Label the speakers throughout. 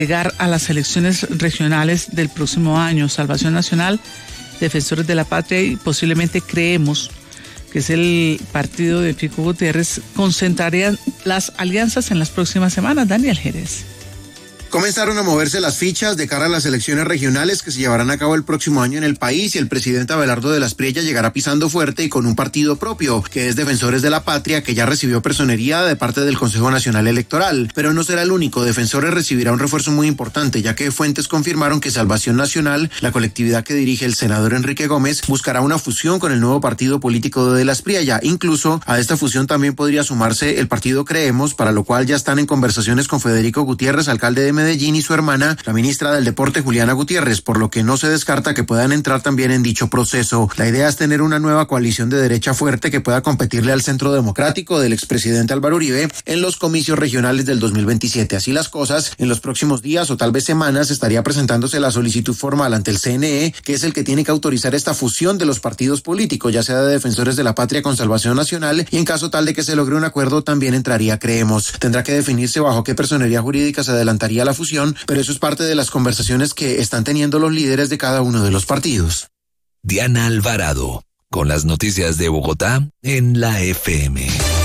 Speaker 1: llegar a las elecciones regionales del próximo año. Salvación Nacional, Defensores de la Patria y posiblemente Creemos, que es el partido de Fico Gutiérrez, concentrarían las alianzas en las próximas semanas. Daniel Jerez.
Speaker 2: Comenzaron a moverse las fichas de cara a las elecciones regionales que se llevarán a cabo el próximo año en el país, y el presidente Abelardo de las Priella llegará pisando fuerte y con un partido propio, que es Defensores de la Patria, que ya recibió personería de parte del Consejo Nacional Electoral. Pero no será el único. Defensores recibirá un refuerzo muy importante, ya que fuentes confirmaron que Salvación Nacional, la colectividad que dirige el senador Enrique Gómez, buscará una fusión con el nuevo partido político de las Priella. Incluso a esta fusión también podría sumarse el partido Creemos, para lo cual ya están en conversaciones con Federico Gutiérrez, alcalde de Medellín, y su hermana, la ministra del Deporte Juliana Gutiérrez, por lo que no se descarta que puedan entrar también en dicho proceso. La idea es tener una nueva coalición de derecha fuerte que pueda competirle al Centro Democrático del expresidente Álvaro Uribe en los comicios regionales del 2027. Así las cosas, en los próximos días o tal vez semanas estaría presentándose la solicitud formal ante el CNE, que es el que tiene que autorizar esta fusión de los partidos políticos, ya sea de Defensores de la Patria con Salvación Nacional, y en caso tal de que se logre un acuerdo también entraría Creemos. Tendrá que definirse bajo qué personería jurídica se adelantaría la fusión, pero eso es parte de las conversaciones que están teniendo los líderes de cada uno de los partidos.
Speaker 3: Diana Alvarado, con las noticias de Bogotá en la FM.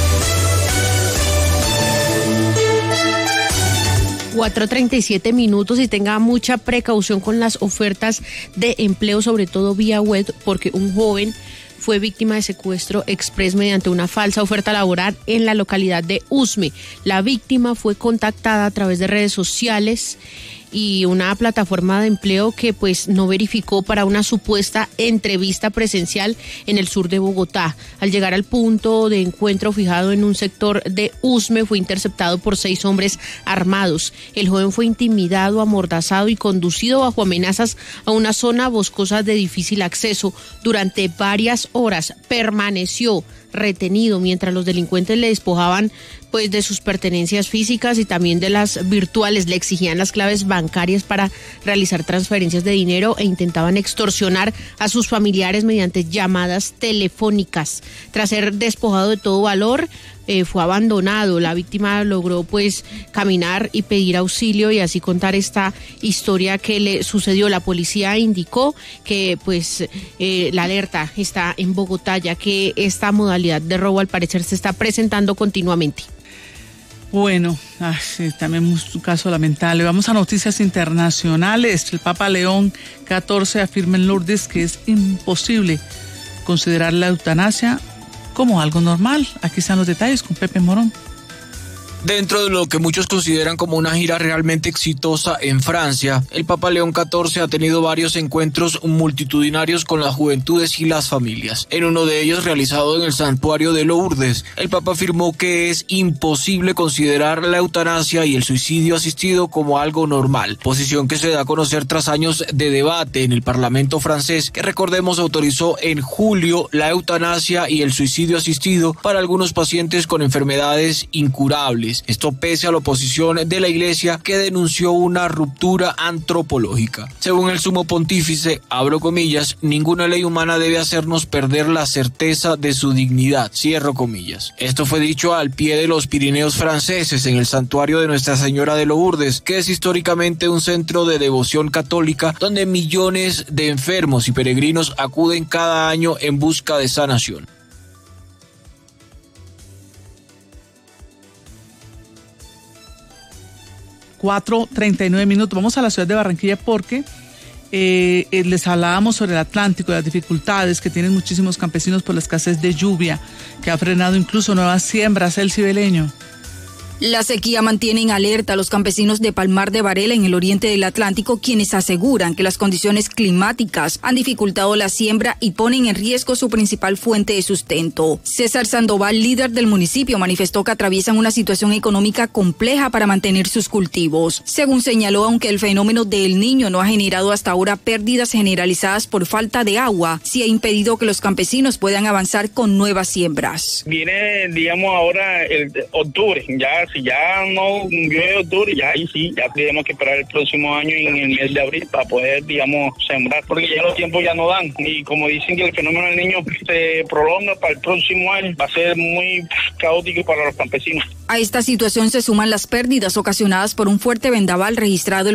Speaker 4: 4:37 minutos, y tenga mucha precaución con las ofertas de empleo, sobre todo vía web, porque un joven fue víctima de secuestro express mediante una falsa oferta laboral en la localidad de Usme. La víctima fue contactada a través de redes sociales y una plataforma de empleo que pues no verificó para una supuesta entrevista presencial en el sur de Bogotá. Al llegar al punto de encuentro fijado en un sector de Usme, fue interceptado por 6 hombres armados. El joven fue intimidado, amordazado y conducido bajo amenazas a una zona boscosa de difícil acceso. Durante varias horas permaneció retenido mientras los delincuentes le despojaban pues de sus pertenencias físicas y también de las virtuales. Le exigían las claves bancarias para realizar transferencias de dinero e intentaban extorsionar a sus familiares mediante llamadas telefónicas. Tras ser despojado de todo valor, fue abandonado. La víctima logró pues caminar y pedir auxilio y así contar esta historia que le sucedió. La policía indicó que pues la alerta está en Bogotá, ya que esta modalidad de robo al parecer se está presentando continuamente.
Speaker 1: Bueno, sí, también un caso lamentable. Vamos a noticias internacionales. El Papa León XIV afirma en Lourdes que es imposible considerar la eutanasia como algo normal. Aquí están los detalles con Pepe Morón.
Speaker 5: Dentro de lo que muchos consideran como una gira realmente exitosa en Francia, el Papa León XIV ha tenido varios encuentros multitudinarios con las juventudes y las familias. En uno de ellos, realizado en el santuario de Lourdes, el Papa afirmó que es imposible considerar la eutanasia y el suicidio asistido como algo normal, posición que se da a conocer tras años de debate en el Parlamento francés, que recordemos autorizó en julio la eutanasia y el suicidio asistido para algunos pacientes con enfermedades incurables. Esto pese a la oposición de la Iglesia, que denunció una ruptura antropológica. Según el sumo pontífice, abro comillas, ninguna ley humana debe hacernos perder la certeza de su dignidad, cierro comillas. Esto fue dicho al pie de los Pirineos franceses, en el santuario de Nuestra Señora de Lourdes, que es históricamente un centro de devoción católica donde millones de enfermos y peregrinos acuden cada año en busca de sanación.
Speaker 1: 4:39 minutos. Vamos a la ciudad de Barranquilla porque les hablábamos sobre el Atlántico, las dificultades que tienen muchísimos campesinos por la escasez de lluvia, que ha frenado incluso nuevas siembras. El Cibeleño.
Speaker 6: La sequía mantiene en alerta a los campesinos de Palmar de Varela, en el oriente del Atlántico, quienes aseguran que las condiciones climáticas han dificultado la siembra y ponen en riesgo su principal fuente de sustento. César Sandoval, líder del municipio, manifestó que atraviesan una situación económica compleja para mantener sus cultivos. Según señaló, aunque el fenómeno del Niño no ha generado hasta ahora pérdidas generalizadas por falta de agua, sí ha impedido que los campesinos puedan avanzar con nuevas siembras.
Speaker 7: Viene, digamos, ahora el octubre, ya si ya no llueve octubre, ya ahí sí, ya tenemos que esperar el próximo año en el mes de abril para poder, digamos, sembrar, porque ya los tiempos ya no dan. Y como dicen que el fenómeno del Niño se prolonga para el próximo año, va a ser muy caótico para los campesinos.
Speaker 6: A esta situación se suman las pérdidas ocasionadas por un fuerte vendaval registrado el